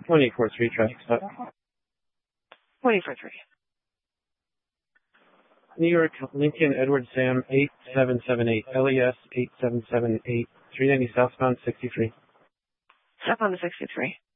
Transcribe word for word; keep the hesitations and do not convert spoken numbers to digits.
one eight four three, traffic stop. one eight four three. New York, Lincoln, Edward Sam, eight seven seven eight, L E S eight seven seven eight, three ninety southbound sixty-three. Southbound to sixty-three.